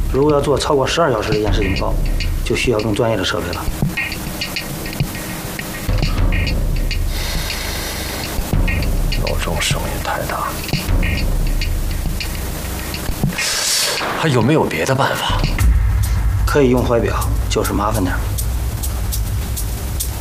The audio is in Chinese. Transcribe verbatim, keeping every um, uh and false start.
如果要做超过十二小时的延时警报，就需要更专业的设备了。 闹钟声音太大，还有没有别的办法？ 可以用怀表，就是麻烦点。